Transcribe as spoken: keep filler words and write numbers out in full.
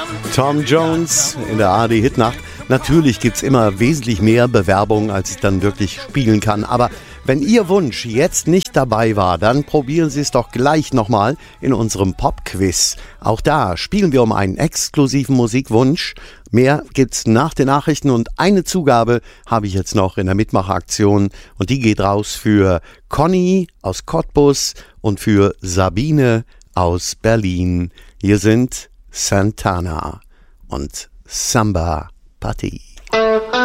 Tom Jones in der A R D-Hitnacht. Natürlich gibt's immer wesentlich mehr Bewerbungen, als ich dann wirklich spielen kann. Aber wenn Ihr Wunsch jetzt nicht dabei war, dann probieren Sie es doch gleich nochmal in unserem Pop-Quiz. Auch da spielen wir um einen exklusiven Musikwunsch. Mehr gibt's nach den Nachrichten und eine Zugabe habe ich jetzt noch in der Mitmachaktion und die geht raus für Conny aus Cottbus und für Sabine aus Berlin. Hier sind Santana und Samba Party.